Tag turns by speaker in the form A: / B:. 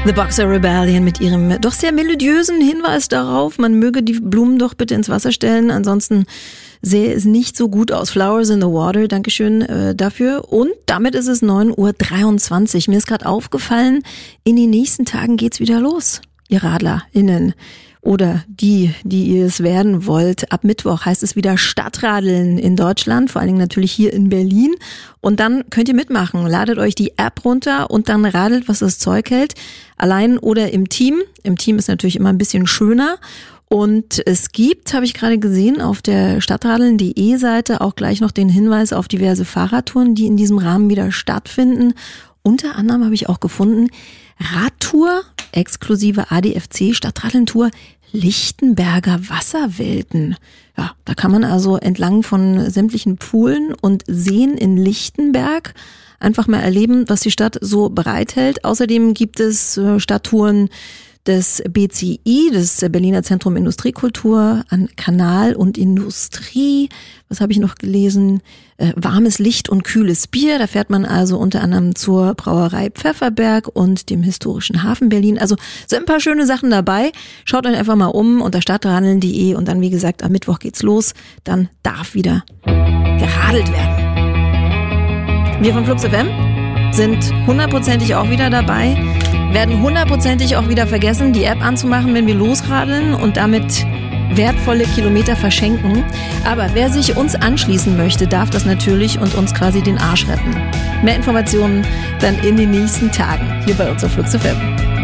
A: The Boxer Rebellion mit ihrem doch sehr melodiösen Hinweis darauf, man möge die Blumen doch bitte ins Wasser stellen, ansonsten sähe es nicht so gut aus. Flowers in the Water, Dankeschön dafür. Und damit ist es 9:23 Uhr. Mir ist gerade aufgefallen, in den nächsten Tagen geht's wieder los, ihr RadlerInnen. Oder die ihr es werden wollt. Ab Mittwoch heißt es wieder Stadtradeln in Deutschland, vor allen Dingen natürlich hier in Berlin. Und dann könnt ihr mitmachen. Ladet euch die App runter und dann radelt, was das Zeug hält. Allein oder im Team. Im Team ist natürlich immer ein bisschen schöner. Und es gibt, habe ich gerade gesehen, auf der stadtradeln.de Seite auch gleich noch den Hinweis auf diverse Fahrradtouren, die in diesem Rahmen wieder stattfinden. Unter anderem habe ich auch gefunden, Radtour, exklusive ADFC Stadtradeln-Tour, Lichtenberger Wasserwelten. Ja, da kann man also entlang von sämtlichen Poolen und Seen in Lichtenberg einfach mal erleben, was die Stadt so bereithält. Außerdem gibt es Stadttouren des BCI, des Berliner Zentrum Industriekultur, an Kanal und Industrie. Was habe ich noch gelesen? Warmes Licht und kühles Bier. Da fährt man also unter anderem zur Brauerei Pfefferberg und dem historischen Hafen Berlin. Also sind ein paar schöne Sachen dabei. Schaut euch einfach mal um unter stadtradeln.de und dann, wie gesagt, am Mittwoch geht's los. Dann darf wieder geradelt werden. Wir von Flux FM sind hundertprozentig auch wieder dabei, werden hundertprozentig auch wieder vergessen, die App anzumachen, wenn wir losradeln und damit wertvolle Kilometer verschenken. Aber wer sich uns anschließen möchte, darf das natürlich und uns quasi den Arsch retten. Mehr Informationen dann in den nächsten Tagen hier bei uns auf Flux FM.